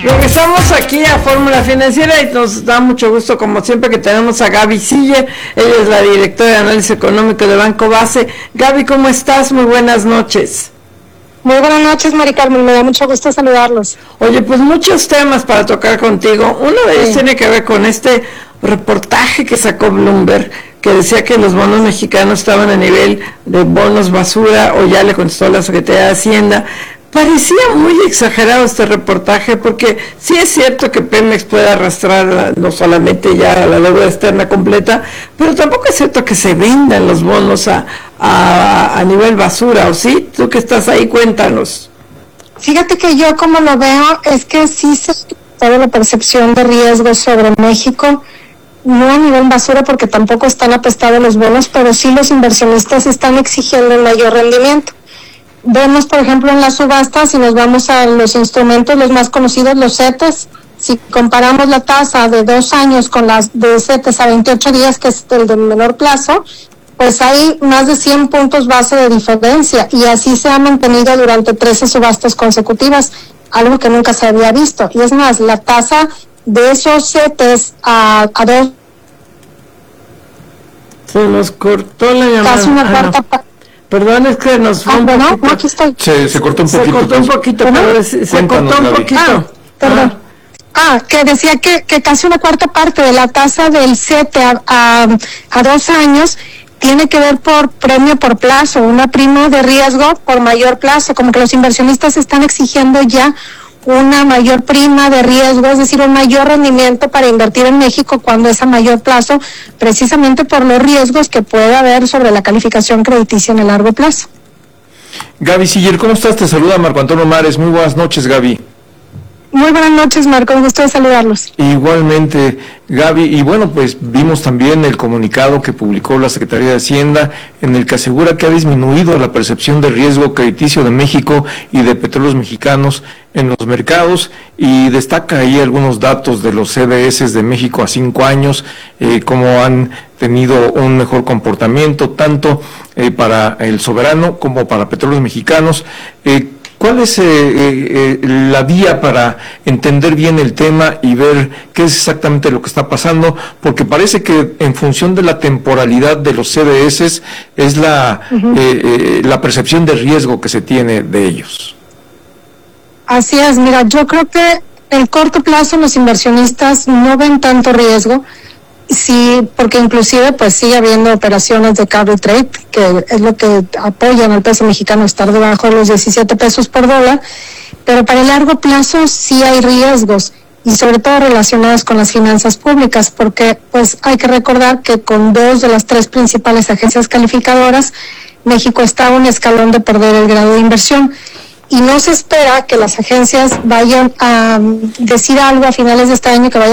Regresamos aquí a Fórmula Financiera y nos da mucho gusto, como siempre, que tenemos a Gaby Siller. Ella es la directora de análisis económico de Banco Base. Gaby, ¿cómo estás? Muy buenas noches. Muy buenas noches, Mari Carmen, me da mucho gusto saludarlos. Oye, pues muchos temas para tocar contigo. Uno de ellos tiene que ver con este reportaje que sacó Bloomberg, que decía que los bonos mexicanos estaban a nivel de bonos basura, o ya le contestó la Secretaría de Hacienda. Parecía muy exagerado este reportaje, porque sí es cierto que Pemex puede arrastrar no solamente ya la deuda externa completa, pero tampoco es cierto que se vendan los bonos a nivel basura, ¿o sí? Tú que estás ahí, cuéntanos. Fíjate que yo como lo veo es que sí se toda la percepción de riesgo sobre México, no a nivel basura porque tampoco están apestados los bonos, pero sí los inversionistas están exigiendo un mayor rendimiento. Vemos, por ejemplo, en las subastas, si nos vamos a los instrumentos, los más conocidos, los CETES, si comparamos la tasa de 2 años con las de CETES a 28 días, que es el de menor plazo, pues hay más de 100 puntos base de diferencia, y así se ha mantenido durante 13 subastas consecutivas, algo que nunca se había visto. Y es más, la tasa de esos CETES a 2... Se nos cortó la llamada. Casi una cuarta parte. Perdón, es que nos fue no, aquí estoy. Se cortó un poquito. Se cortó un poquito, pero se cortó un poquito. Perdón. Que decía que casi una cuarta parte de la tasa del CETE a 2 años tiene que ver por premio por plazo, una prima de riesgo por mayor plazo, como que los inversionistas están exigiendo ya una mayor prima de riesgo, es decir, un mayor rendimiento para invertir en México cuando es a mayor plazo, precisamente por los riesgos que puede haber sobre la calificación crediticia en el largo plazo. Gaby Siller, ¿cómo estás? Te saluda Marco Antonio Mares. Muy buenas noches, Gaby. Muy buenas noches, Marco, un gusto de saludarlos. Igualmente, Gaby, y bueno, pues vimos también el comunicado que publicó la Secretaría de Hacienda, en el que asegura que ha disminuido la percepción de riesgo crediticio de México y de petróleos mexicanos en los mercados, y destaca ahí algunos datos de los CDS de México a 5 años, cómo han tenido un mejor comportamiento, tanto para el soberano como para petróleos mexicanos. ¿Cuál es la vía para entender bien el tema y ver qué es exactamente lo que está pasando? Porque parece que en función de la temporalidad de los CDS es la percepción de riesgo que se tiene de ellos. Así es, mira, yo creo que en el corto plazo los inversionistas no ven tanto riesgo. Sí, porque inclusive pues sigue habiendo operaciones de carry trade, que es lo que apoyan al peso mexicano estar debajo de los 17 pesos por dólar, pero para el largo plazo sí hay riesgos, y sobre todo relacionados con las finanzas públicas, porque pues hay que recordar que con 2 de las 3 principales agencias calificadoras, México está a un escalón de perder el grado de inversión, y no se espera que las agencias vayan a decir algo a finales de este año que vayan